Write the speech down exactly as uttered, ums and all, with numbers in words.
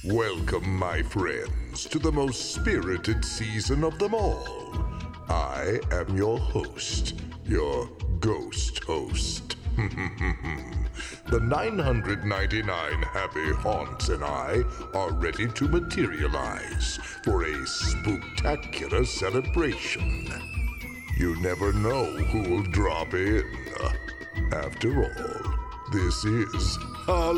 Welcome, my friends, to the most spirited season of them all. I am your host, your ghost host. The nine hundred ninety-nine happy haunts and I are ready to materialize for a spooktacular celebration. You never know who will drop in. After all, this is Halloween.